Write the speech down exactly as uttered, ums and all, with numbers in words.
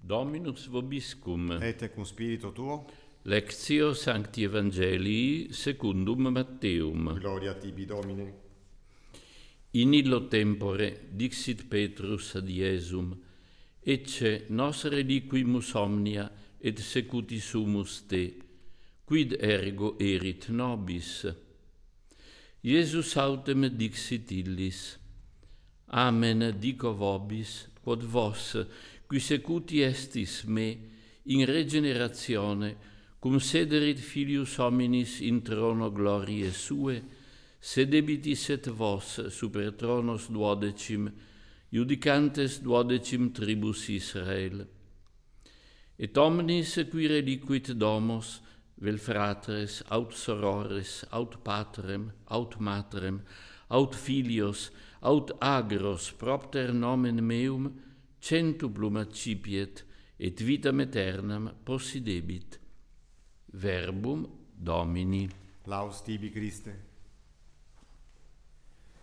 Dominus vobiscum. Et cum spiritu tuo. Lectio Sancti Evangelii secundum Matteum. Gloria tibi, Domine. In illo tempore dixit Petrus ad Iesum, ecce nos reliquimus omnia et secuti sumus te, quid ergo erit nobis? Iesus autem dixit illis, Amen dico vobis, quod vos, qui secuti estis me, in regeneratione, cum sederit filius hominis in trono gloriae sue, sedebitis et vos super tronos duodecim, judicantes duodecim tribus Israel. Et omnis qui reliquit domos, vel fratres, aut sorores, aut patrem, aut matrem, aut filios, aut agros propter nomen meum, centuplum accipiet, et vitam aeternam possidebit. Verbum Domini. Laus tibi, Christe.